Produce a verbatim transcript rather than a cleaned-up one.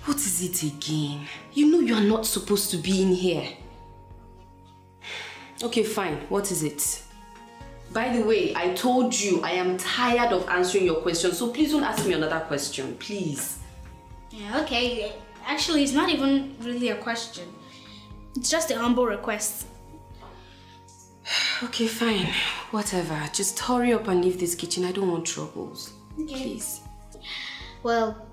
What is it again? You know you are not supposed to be in here. Okay, fine. What is it? By the way, I told you I am tired of answering your questions, so please don't ask me another question, please. Yeah, okay. Actually, it's not even really a question. It's just a humble request. Okay, fine. Whatever. Just hurry up and leave this kitchen. I don't want troubles. Okay. Please. Well,